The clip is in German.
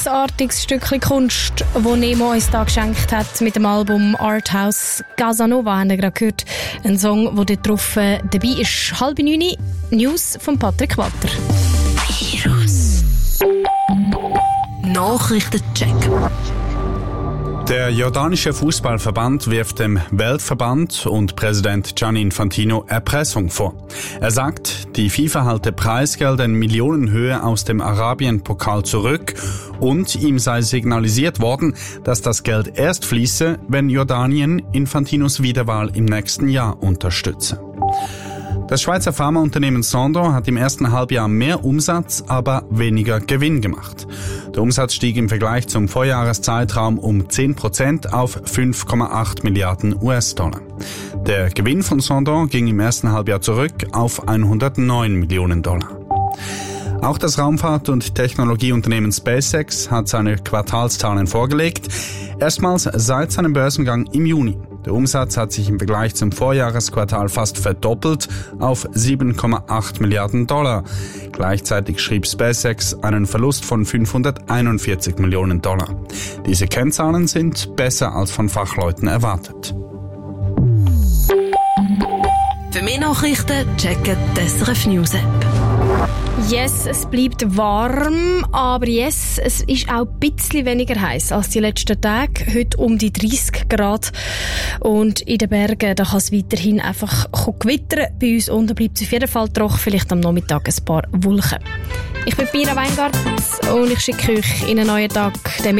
grossartiges Stückchen Kunst, das Nemo uns da geschenkt hat mit dem Album Arthouse Casanova, haben wir gerade gehört. Ein Song, der dort drauf dabei ist. 8:30 News von Patrick Walter. Virus. Nachrichtencheck. Der jordanische Fußballverband wirft dem Weltverband und Präsident Gianni Infantino Erpressung vor. Er sagt, die FIFA halte Preisgelder in Millionenhöhe aus dem Arabien-Pokal zurück und ihm sei signalisiert worden, dass das Geld erst fließe, wenn Jordanien Infantinos Wiederwahl im nächsten Jahr unterstütze. Das Schweizer Pharmaunternehmen Sandoz hat im ersten Halbjahr mehr Umsatz, aber weniger Gewinn gemacht. Der Umsatz stieg im Vergleich zum Vorjahreszeitraum um 10% auf 5,8 Milliarden US-Dollar. Der Gewinn von Sandoz ging im ersten Halbjahr zurück auf 109 Millionen Dollar. Auch das Raumfahrt- und Technologieunternehmen SpaceX hat seine Quartalszahlen vorgelegt, erstmals seit seinem Börsengang im Juni. Der Umsatz hat sich im Vergleich zum Vorjahresquartal fast verdoppelt auf 7,8 Milliarden Dollar. Gleichzeitig schrieb SpaceX einen Verlust von 541 Millionen Dollar. Diese Kennzahlen sind besser als von Fachleuten erwartet. Für mehr Nachrichten checken die SRF News App. Yes, es bleibt warm, aber yes, es ist auch ein bisschen weniger heiß als die letzten Tage. Heute um die 30 Grad. Und in den Bergen, da kann es weiterhin einfach gewittern. Bei uns unten bleibt es auf jeden Fall trocken, vielleicht am Nachmittag ein paar Wolken. Ich bin Pira Weingart und ich schicke euch in einen neuen Tag.